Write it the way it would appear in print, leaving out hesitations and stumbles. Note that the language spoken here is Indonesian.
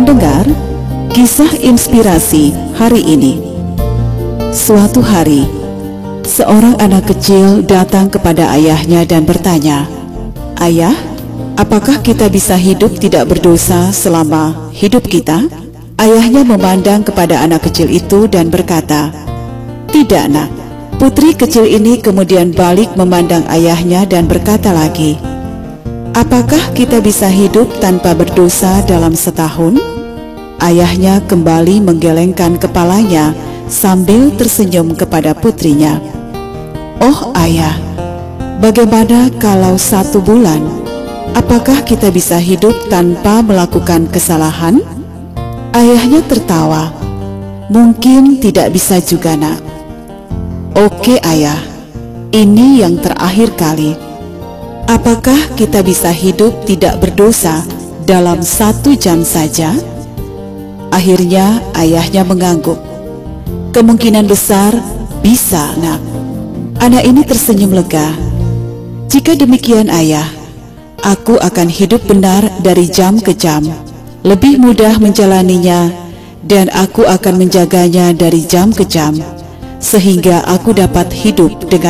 Pendengar, kisah inspirasi hari ini. Suatu hari, seorang anak kecil datang kepada ayahnya dan bertanya, "Ayah, apakah kita bisa hidup tidak berdosa selama hidup kita?" Ayahnya memandang kepada anak kecil itu dan berkata, "Tidak, nak." Putri kecil ini kemudian balik memandang ayahnya dan berkata lagi, "Apakah kita bisa hidup tanpa berdosa dalam setahun?" Ayahnya kembali menggelengkan kepalanya sambil tersenyum kepada putrinya. "Oh ayah, bagaimana kalau 1 bulan? Apakah kita bisa hidup tanpa melakukan kesalahan?" Ayahnya tertawa. "Mungkin tidak bisa juga, nak." "Oke ayah, ini yang terakhir kali. Apakah kita bisa hidup tidak berdosa dalam 1 jam saja?" Akhirnya ayahnya mengangguk. "Kemungkinan besar bisa, nak." Anak ini tersenyum lega. "Jika demikian ayah, aku akan hidup benar dari jam ke jam, lebih mudah menjalaninya, dan aku akan menjaganya dari jam ke jam, sehingga aku dapat hidup dengan